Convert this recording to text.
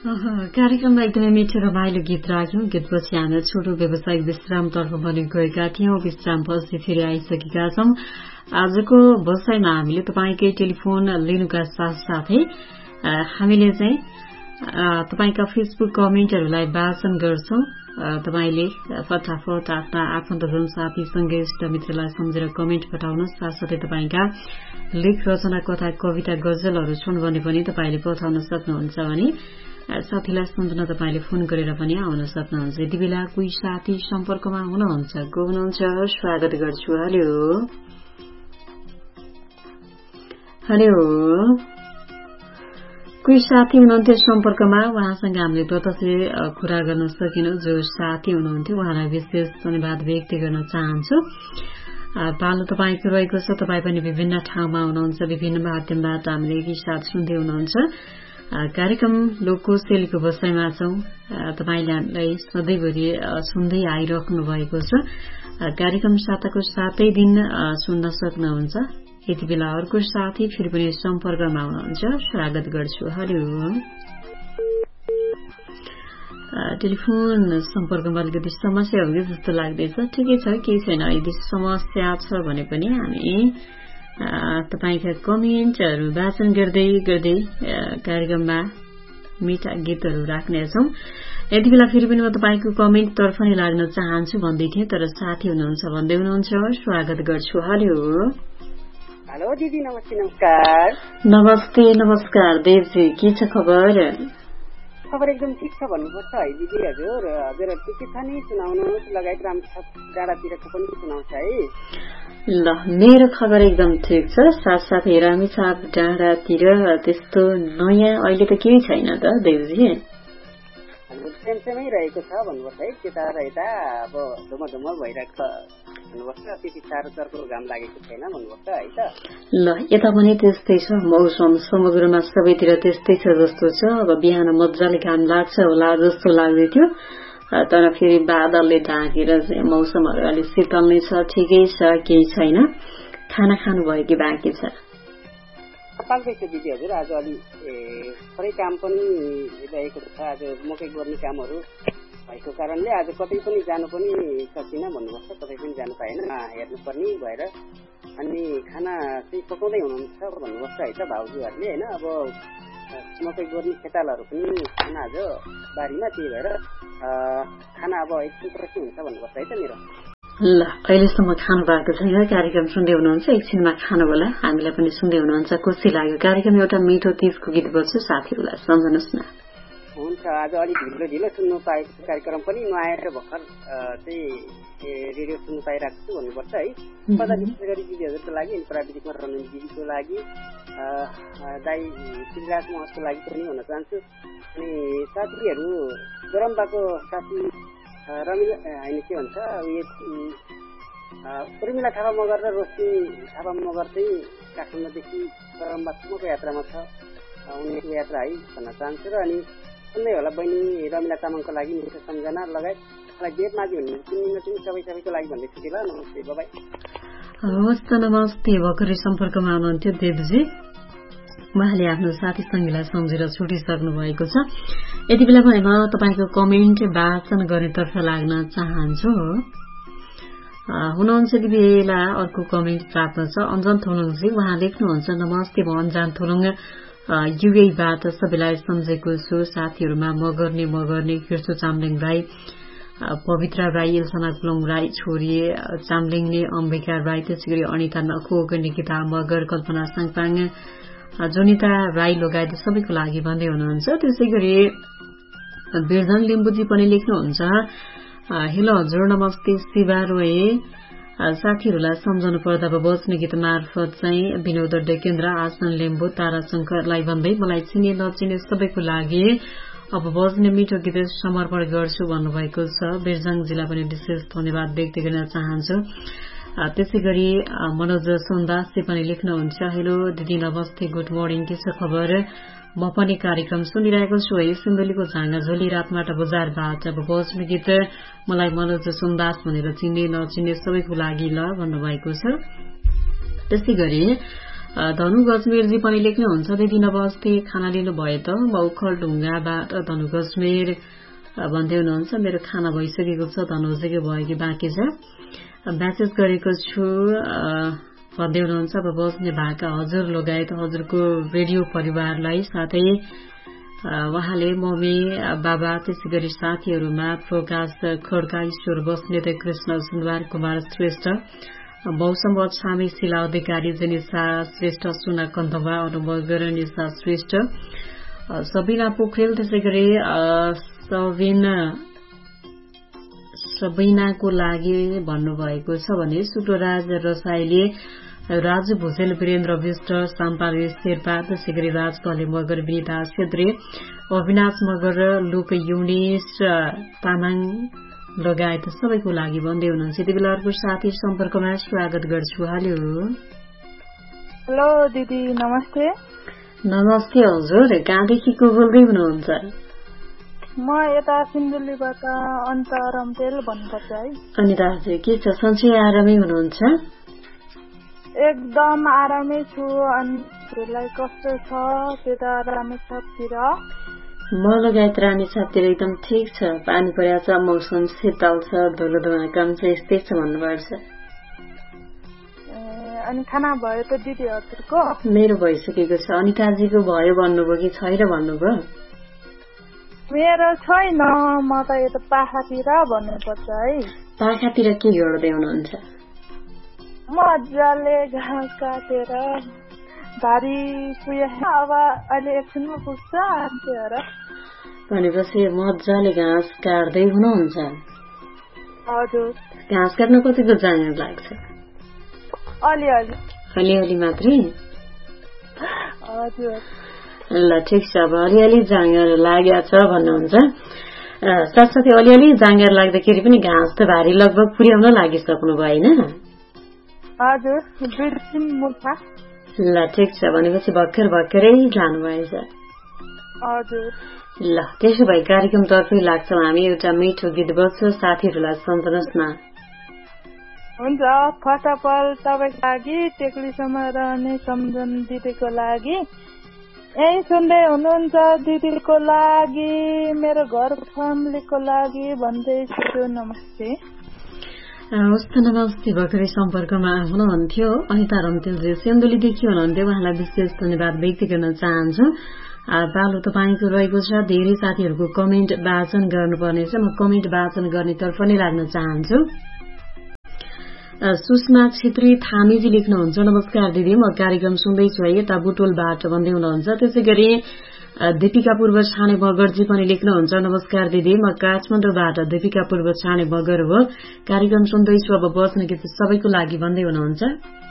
कार्यक्रममा एकदमै मिठो रमाइलो गीत राख्यौं। गीतपछि हामी छोटो व्यावसायिक विश्रामतर्फ पनि गएका थियौं। विश्रामपछि फेरि आइसकेका छौं। आजको बसाइमा हामीले तपाईंकै टेलिफोन लिनुका साथसाथै हामीले चाहिँ तपाईंका फेसबुक कमेन्टहरूलाई वाचन गर्छौं। तपाईले फटाफट आफ्ना आफन्तजन साथीसँगै इष्टमित्रलाई सम्झेर कमेन्ट पठाउनुहोस्। साथसाथै तपाईंका लेख रचना कथा कविता गजलहरू छन् भने पनि तपाईले पठाउन सक्नुहुन्छ भने साथीलाई सम्झन तपाईले फोन गरेर पनि आउन सक्नुहुन्छ। यति बेला कोही साथी सम्पर्कमा हुनुहुन्छ। को हुनुहुन्छ? स्वागत गर्छु। हेलो हेलो, कोही साथी हुनुहुन्थ्यो सम्पर्कमा, उहाँसँग हामीले प्रत्यक्ष कुरा गर्न सकिनौं। जो साथी हुनुहुन्थ्यो उहाँलाई विशेष धन्यवाद व्यक्त गर्न चाहन्छु। पालो तपाईको रहेको छ। तपाई पनि विभिन्न ठाउँमा हुनुहुन्छ, विभिन्न माध्यमबाट हामीले एकैसाथ सुन्दै हुनुहुन्छ। कार्यक्रम लोककोशेलीको बसाइमा छौं। तपाईले हामीलाई सधैँभरि सुन्दै आइराख्नु भएको छ। कार्यक्रम साताको 7 दिन सुन्न सक्नुहुन्छ। यति बेला अर्को साथी फेरि पनि सम्पर्कमा हुनुहुन्छ। स्वागत गर्छु। हेलो, टेलिफोन सम्पर्कमा अलिकति समस्या हो कि जस्तो लाग्दैछ। ठिकै छ, केही छैन। यदि समस्या छ भने पनि हामी तपाईका कमेन्टहरू वाचन गर्दै गर्दै कार्यक्रममा मिठा गीतहरू राख्नेछौं। यति बेला फेरि पनि म तपाईको कमेन्ट तर्फ नै लाग्न चाहन्छु भन्दै थिएँ, तर साथी हुनुहुन्छ भन्दै हुनुहुन्छ। स्वागत गर्छु। हेलो हेलो दिदी, नमस्ते। नमस्कार। नमस्ते नमस्कार देवजी, के छ खबर? खबर एकदम ठिक छ भन्नुपर्छ है दिदी। हजुर के छ नि सुनाउनुहोस्। लगायत राम्रो डाँडातिरको पनि सुनाउँछ है। ल, मेरो खबर एकदम ठिक छ। साथसाथै रामेछाप डाँडातिर त्यस्तो नयाँ अहिले त केही छैन त देवजी। सेमसेमै रहेको छ भन्नुपर्छ है। त्यता र यता अब धुमधुम भइरहेको छ भन्नुपर्छ। त्यति साह्रो चर्को घाम लागेको छैन भन्नुपर्छ है त। ल, यता पनि त्यस्तै छ। मौसम समग्रमा सबैतिर त्यस्तै छ जस्तो छ। अब बिहान मजाले घाम लाग्छ होला जस्तो लाग्दै थियो, तर फेरि बादलले ढाकेर चाहिँ मौसमहरू अलि शीतल नै छ। ठिकै छ, केही छैन। खाना खानु भयो कि बाँकी छ? पाल्दैछ दिदी। हजुर आज अलि थोरै काम पनि रहेको छ। आज मकै गर्ने कामहरू भएको कारणले आज कतै पनि जानु पनि सकिनँ भन्नुपर्छ। कतै पनि जानु पाएन, हेर्नुपर्ने भएर। अनि खाना चाहिँ पकाउँदै हुनुहुन्छ भन्नुपर्छ है त भाउजूहरूले होइन। अब मकै गोर्ने खेतालहरू पनि खाना आज बारीमा, त्यही भएर खाना अब एकछिनपछि हुन्छ भन्नुपर्छ है त मेरो। ल, अहिलेसम्म खानु भएको छैन, कार्यक्रम सुन्दै हुनुहुन्छ। एकछिनमा खानु होला। हामीलाई पनि सुन्दै हुनुहुन्छ, खुसी लाग्यो। कार्यक्रम एउटा मिठो तीजको गीत बज्छ, साथीहरूलाई सम्झनुहोस् न। हुन्छ, आज अलिक ढिलो सुन्नु पाएको कार्यक्रम पनि नआएर भर्खर चाहिँ रेडियो सुन्नु पाइरहेको छु भन्नुपर्छ है। सदा विशेष गरी दिदीहरूको लागि, अनि प्राविधिकमा रहनु दिदीको लागि, दाई श्रीराज महतको लागि पनि भन्न चाहन्छु। अनि साथीहरू गरम्बाको साथी रमिला होइन के भन्छ उर्मिला थापा मगर र रोशनी थापा मगर चाहिँ काठमाडौँदेखि गरम्बासम्मको यात्रामा छ। उनीहरूको यात्रा है भन्न चाहन्छु। र अनि सुन्दै होला बहिनी रमिला तामाङको लागि मिठो सम्झना लगायत बेद माझी हुनुहुन्छ तिमी सबैको लागि भन्दै छु। ल, नमस्ते, बाई। हवस् त, नमस्ते। भर्खरै सम्पर्कमा हुनुहुन्थ्यो देवजी। उहाँले आफ्नो साथी सङ्गीलाई सम्झेर छुटिसक्नु भएको छ। यति बेला भने म तपाईँको कमेन्ट वाचन गर्नेतर्फ लाग्न चाहन्छु। हुनुहुन्छ यति बेला अर्को कमेन्ट प्राप्त छ। अन्जन थोलुङजी, उहाँ लेख्नुहुन्छ, नमस्ते म अन्जान थोलुङ युएबाट सबैलाई सम्झेको छु। साथीहरूमा मगर्ने किर्सु चामलिङ राई, पवित्रा राई, इल्सना कुलङ राई छोरी चामलिङले, अम्बिका राई, त्यसै गरी अनिता नखोक, निकिता मगर, कल्पना साङपाङ, जोनिता राई लगायत सबैको लागि भन्दै हुनुहुन्छ। त्यसै गरी बिरजङ लिम्बुजी पनि लेख्नुहुन्छ, हेलो हजुर नमस्ते शिवा रोए। साथीहरूलाई सम्झाउनु पर्दा अब बज्ने गीत मार्फत चाहिँ विनोद डेकेन्द्र, आसन लिम्बु, तारा शंकरलाई भन्दै मलाई चिने नचिने सबैको लागि अब बज्ने मिठो गीत समर्पण गर्छु भन्नुभएको छ। बिरजङजीलाई पनि विशेष धन्यवाद व्यक्त गर्न चाहन्छु। त्यसै गरी मनोज सुन्दासले पनि लेख्नुहुन्छ, हेलो दिदी नमस्ते, गुड मर्निङ, के छ खबर? म पनि कार्यक्रम सुनिरहेको छु है। सिन्धुलीको झाँगा झोली रातमाटा बजारबाट अब बज्ने गीत मलाई मनोज सुन्दास भनेर चिन्ने नचिन्ने सबैको लागि ल भन्नुभएको छ। त्यसै गरी धनु गजमेरजी पनि लेख्नुहुन्छ दिदी नमस्ते खाना लिनु भयो त म उखल ढुङ्गाबाट धनु गजमेर भन्दै हुनुहुन्छ मेरो खाना भइसकेको छ धनुजीको भयो कि बाँकी छ म्यासेज गरेको छु भन्दै हुनुहुन्छ अब बस्ने भाका हजुर लगायत हजुरको रेडियो परिवारलाई साथै उहाँले मम्मी बाबा त्यसै गरी साथीहरूमा प्रकाश खड्का ईश्वर बस्नेत कृष्ण सुनवार कुमार श्रेष्ठ मौसम छामी शिला अधिकारी जनिसा श्रेष्ठ सुना कन्धवा अनुभव निशा श्रेष्ठ सबिना पोखरेल त्यसै गरी सबिनाको लागि भन्नुभएको छ भने सुटोराज रसाईले राजु भुजेल वीरेन्द्र विष्ट साम्पाले शेर्पा त्यसै गरी राजकले मगर विनिता छेत्री अविनाश मगर लुक युनिस तामाङ लगायत सबैको लागि भन्दै हुनुहुन्छ यति बेला अर्को साथी सम्पर्कमा स्वागत गर्छु हेलो दिदी नमस्ते नमस्ते हजुर कहाँदेखि को बोल्दै हुनुहुन्छ म यता सिन्धुलीबाट अनिता रम्तेल भन्नुपर्छ है अनिता हजुर के छ सन्चै आरामै हुनुहुन्छ एकदम आरामै छु अनि कस्तो छ त्यता रामेछापतिर म लगायत रामेछापतिर एकदम ठिक छ पानी परेको छ मौसम शीतल छ धुलो धुवा काम चाहिँ यस्तै छ भन्नुपर्छ अनि खाना भयो त दिदी हजुरको मेरो भइसकेको छ अनिताजीको भयो भन्नुभयो कि छैन भन्नुभयो मेरो छैन म त यता पाखातिर भन्नुपर्छ है पाखातिर के गर्दै हुनुहुन्छ मजाले घाँस काटेर भारी अब अहिले एकछिनमा पुग्छ भनेपछि मजाले घाँस काट्दै हुनुहुन्छ हजुर घाँस काट्न कतिको जाँगर लाग्छ अलिअलि मात्रै हजुर ल ठिक छ अब अलिअलि जाँगर लागेको छ भन्नुहुन्छ साथसाथै अलिअलि जाँगर लाग्दाखेरि पनि घाँस त भारी लगभग पुर्याउन लागिसक्नु भयो होइन हजुर ल ठिक छ भनेपछि भर्खरै जानुभएछ हजुर ल त्यसो भए कार्यक्रमतर्फै लाग्छौँ हामी एउटा मिठो गीत बज्छ साथीहरूलाई सम्झनुहोस् न हुन्छ फर्स्ट अफ अल तपाईँको लागि टेक्लीसम्म रहने सम्झन दिदीको लागि यही सुन्दै हुनुहुन्छ दिदीको लागि मेरो घर फ्यामिलीको लागि भन्दैछु नमस्ते हवस् त नमस्ते भर्खरै सम्पर्कमा हुनुहुन्थ्यो अनिता रम्तेलजी सेन्दुलीदेखि हुनुहुन्थ्यो उहाँलाई विशेष धन्यवाद व्यक्त गर्न चाहन्छु पालो तपाईँको रहेको छ धेरै साथीहरूको कमेन्ट वाचन गर्नुपर्नेछ म कमेन्ट वाचन गर्नेतर्फ नै लाग्न चाहन्छु सुषमा छेत्री थामीजी लेख्नुहुन्छ नमस्कार दिदी म कार्यक्रम सुन्दैछु है यता बुटोलबाट भन्दै हुनुहुन्छ त्यसै गरी दीपिका पूर्व छाने मगरजी पनि लेख्नुहुन्छ नमस्कार दिदी म काठमाडौँबाट दीपिका पूर्व छाने मगर हो कार्यक्रम सुन्दैछु अब बस्ने गीत सबैको लागि भन्दै हुनुहुन्छ